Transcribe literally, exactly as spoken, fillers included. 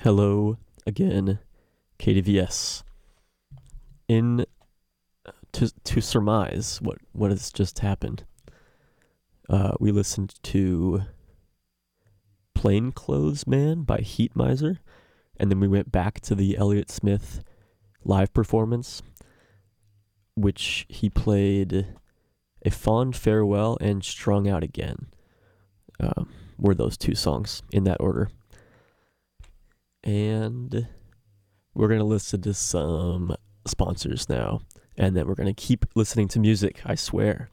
Hello again, K D V S. In to to surmise what what has just happened, uh, we listened to Plainclothes Man by Heat Miser, and then we went back to the Elliott Smith live performance, which he played A Fond Farewell and Strung Out Again. Uh, were those two songs in that order. And we're going to listen to some sponsors now, and then we're going to keep listening to music, I swear.